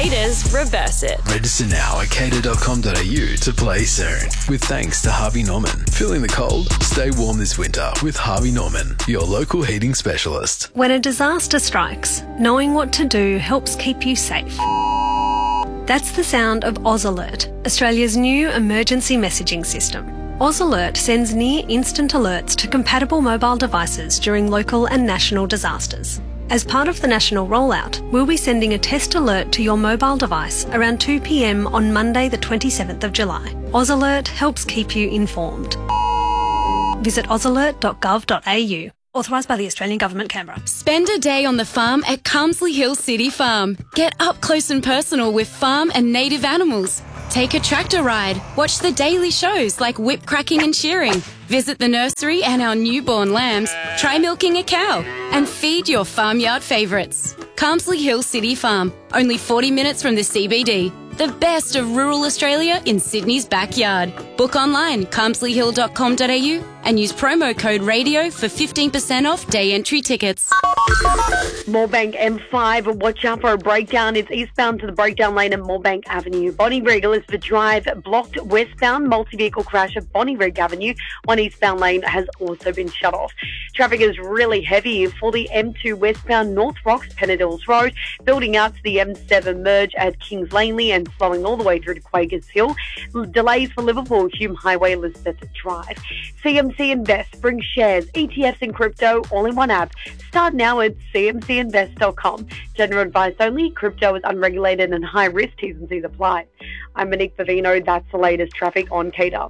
Cater's Reverse It. Register now at cater.com.au to play soon. With thanks to Harvey Norman. Feeling the cold? Stay warm this winter with Harvey Norman, your local heating specialist. When a disaster strikes, knowing what to do helps keep you safe. That's the sound of Oz Alert, Australia's new emergency messaging system. Oz Alert sends near-instant alerts to compatible mobile devices during local and national disasters. As part of the national rollout, we'll be sending a test alert to your mobile device around 2 p.m. on Monday the 27th of July. Oz Alert helps keep you informed. Visit ozalert.gov.au. Authorised by the Australian Government, Canberra. Spend a day on the farm at Carmsley Hill City Farm. Get up close and personal with farm and native animals. Take a tractor ride. Watch the daily shows like whip cracking and shearing. Visit the nursery and our newborn lambs. Try milking a cow. And feed your farmyard favourites. Carmsley Hill City Farm. Only 40 minutes from the CBD. The best of rural Australia in Sydney's backyard. Book online, carmsleyhill.com.au and use promo code RADIO for 15% off day entry tickets. Moorebank M5, watch out for a breakdown. It's eastbound to the breakdown lane at Moorebank Avenue. Bonnyrigg Elizabeth Drive, blocked westbound, multi-vehicle crash at Bonnyrigg Avenue. One eastbound lane has also been shut off. Traffic is really heavy for the M2 westbound North Rocks, Pennadills Road, building out to the M7 merge at Kings Langley and flowing all the way through to Quakers Hill. Delays for Liverpool, Hume Highway, Elizabeth Drive. CMC Invest brings shares, ETFs and crypto all in one app. Start now at cmcinvest.com. General advice only. Crypto is unregulated and high risk. T's and C's apply. I'm Monique Bavino. That's the latest traffic on Cater.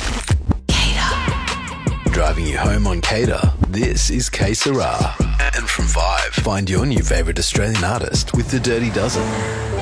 Driving you home on Cater, this is K Sarah. And from Vive, find your new favourite Australian artist with The Dirty Dozen.